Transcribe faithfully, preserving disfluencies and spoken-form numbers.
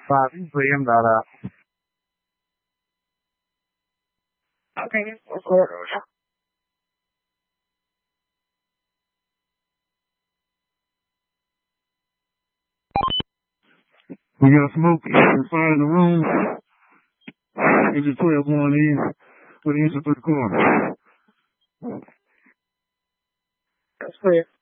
Five, three, I'm about out. Okay, of course. We got smoke and fire in the room. It's a twelve going in with the answer for the car. That's clear.